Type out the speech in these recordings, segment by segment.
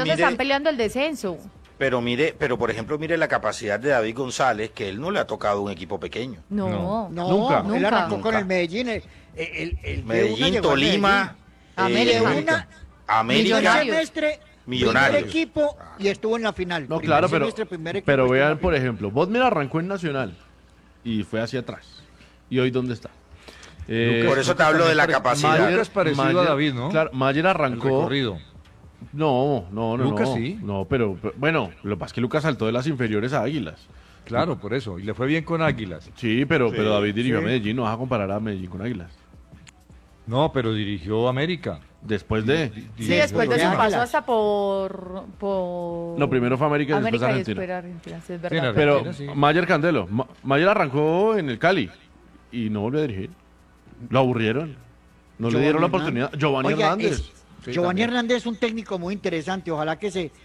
ellos están peleando el descenso. Pero por ejemplo, mire la capacidad de David González, que él no le ha tocado un equipo pequeño. No, nunca. Él arrancó Nunca. con el Medellín. El Medellín, Tolima, América. América, semestre, Millonarios. primer equipo y estuvo en la final. No, Primer claro, semestre, primer equipo, pero estuvo en la vean, por final. ejemplo, Bodmer arrancó en Nacional y fue hacia atrás. ¿Y hoy dónde está? Por eso te hablo de la capacidad. Lucas parecido a David, ¿no? Claro, Mayer El arrancó. recorrido. No. Lucas no. sí. No, pero bueno, lo que pasa es que Lucas saltó de las inferiores a Águilas. Claro, por eso. Y le fue bien con Águilas. Sí, pero David dirigió sí. a Medellín, no vas a comparar a Medellín con Águilas. No, pero dirigió América. Después de. Sí, después de eso Águilas. pasó hasta por... No, primero fue América y después América y Argentina. después Argentina, sí, es Sí, verdad. en Pero Argentina, sí. Mayer Candelo, Mayer arrancó en el Cali y no volvió a dirigir. Lo aburrieron. No le dieron la oportunidad. Giovanni Oiga, Hernández. Sí, Giovanni también. Hernández es un técnico muy interesante. Ojalá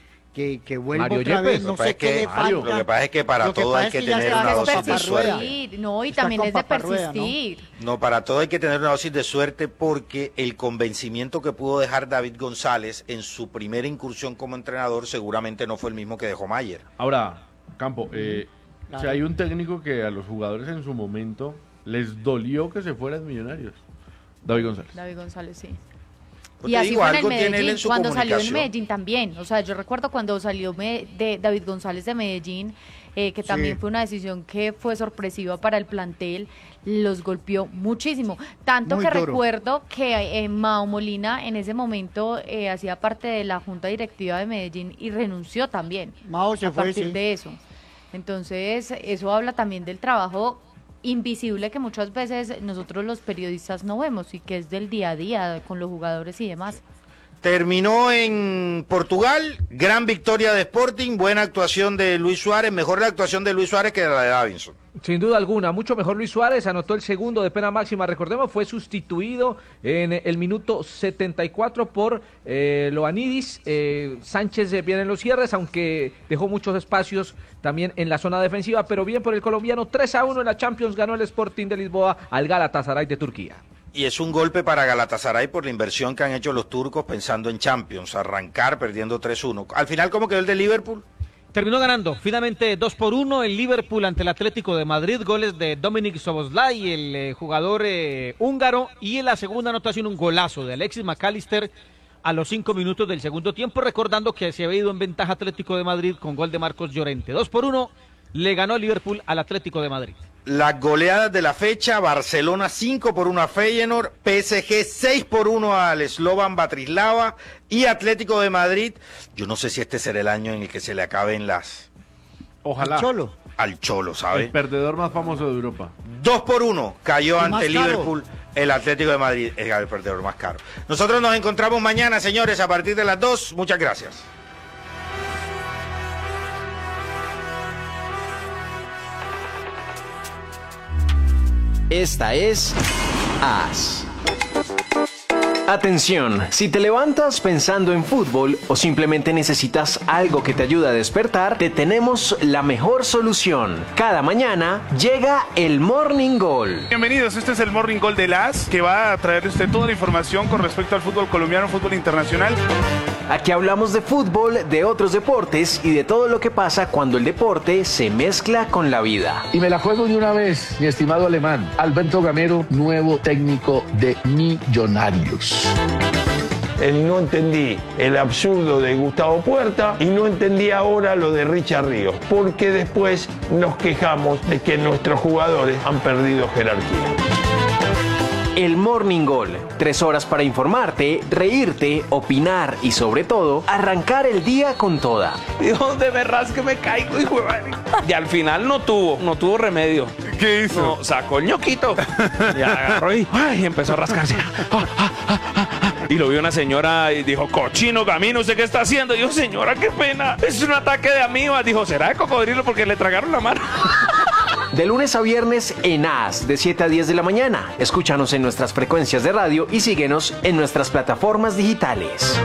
que vuelva Mario otra vez. Yepes. No Lo que sé qué le pasa es que- falta. lo que pasa es que para Lo que todo pasa hay es que ya tener está una con dosis de paparrueda. suerte. No, y Está también con es de paparrueda, ¿no? persistir. No, para todo hay que tener una dosis de suerte porque el convencimiento que pudo dejar David González en su primera incursión como entrenador seguramente no fue el mismo que dejó Mayer. Ahora, Campo, Claro. si hay un técnico que a los jugadores en su momento les dolió que se fueran Millonarios. David González. David González, sí. Pues Y te así digo, fue en el algo tiene él Medellín, en su cuando salió en comunicación. Medellín también. O sea, yo recuerdo cuando salió de David González de Medellín, que también fue una decisión que fue sorpresiva para el plantel, los golpeó muchísimo. Tanto Muy que duro. recuerdo que Mao Molina en ese momento hacía parte de la junta directiva de Medellín y renunció también Mao se a fue, partir sí. de eso. Entonces, eso habla también del trabajo invisible que muchas veces nosotros los periodistas no vemos y que es del día a día con los jugadores y demás. Terminó en Portugal, gran victoria de Sporting, buena actuación de Luis Suárez, mejor la actuación de Luis Suárez que la de Davinson. Sin duda alguna, mucho mejor Luis Suárez, anotó el segundo de pena máxima, recordemos, fue sustituido en el minuto 74 por Loanidis, Sánchez viene en los cierres, aunque dejó muchos espacios también en la zona defensiva, pero bien por el colombiano, 3-1 en la Champions, ganó el Sporting de Lisboa al Galatasaray de Turquía. Y es un golpe para Galatasaray por la inversión que han hecho los turcos pensando en Champions, arrancar perdiendo 3-1. Al final, ¿cómo quedó el de Liverpool? Terminó ganando finalmente 2-1 el Liverpool ante el Atlético de Madrid, goles de Dominik Szoboszlai, el jugador húngaro, y en la segunda anotación un golazo de Alexis McAllister a los 5 minutos del segundo tiempo, recordando que se había ido en ventaja Atlético de Madrid con gol de Marcos Llorente. 2-1 le ganó el Liverpool al Atlético de Madrid. Las goleadas de la fecha: Barcelona 5-1 a Feyenoord, PSG 6-1 al Slovan Bratislava y Atlético de Madrid. Yo no sé si este será el año en el que se le acaben las Ojalá. Cholo. al Cholo, El ¿sabe? perdedor más famoso de Europa. 2-1 cayó Y ante más el caro. Liverpool el Atlético de Madrid, es el perdedor más caro. Nosotros nos encontramos mañana, señores, a partir de las 2. Muchas gracias. Esta es AS. Atención, si te levantas pensando en fútbol o simplemente necesitas algo que te ayude a despertar, te tenemos la mejor solución. Cada mañana llega el Morning Goal. Bienvenidos, este es el Morning Goal de las que va a traer usted toda la información con respecto al fútbol colombiano, fútbol internacional. Aquí hablamos de fútbol, de otros deportes y de todo lo que pasa cuando el deporte se mezcla con la vida. Y me la juego de una vez, mi estimado alemán. Alberto Gamero, nuevo técnico de Millonarios. No entendí el absurdo de Gustavo Puerta y no entendí ahora lo de Richard Ríos, porque después nos quejamos de que nuestros jugadores han perdido jerarquía. El Morning Goal, 3 horas para informarte, reírte, opinar y sobre todo, arrancar el día con toda. Dios, de verdad que me caigo, hijo de madre. Y al final no tuvo remedio. ¿Qué hizo? No, sacó el ñoquito. Y agarró y empezó a rascarse. Y lo vio una señora y dijo, cochino camino, ¿usted qué está haciendo? Y dijo, señora, qué pena, es un ataque de amibas. Dijo, ¿será de cocodrilo porque le tragaron la mano? De lunes a viernes en AS, de 7 a 10 de la mañana. Escúchanos en nuestras frecuencias de radio y síguenos en nuestras plataformas digitales.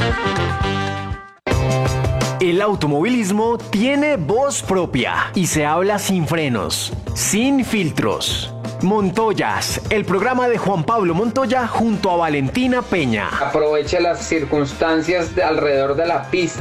El automovilismo tiene voz propia y se habla sin frenos, sin filtros. Montoyas, el programa de Juan Pablo Montoya junto a Valentina Peña. Aproveche las circunstancias alrededor de la pista.